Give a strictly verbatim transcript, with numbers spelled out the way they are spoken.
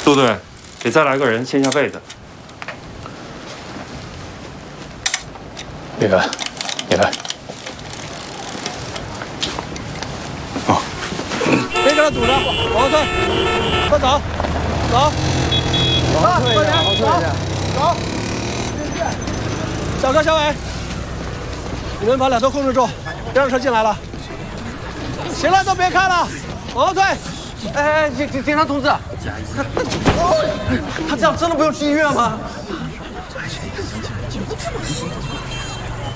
杜队，给再来个人掀下被子。 别来，别来。哦， 别给他堵着，往后退，快走，走， 往后退一点，往后退一点， 走。小哥、小伟，你们把两头控制住，别让车进来了。行了，都别看了，往后退。 哎哎，警警警察同志，他他他这样真的不用去医院吗？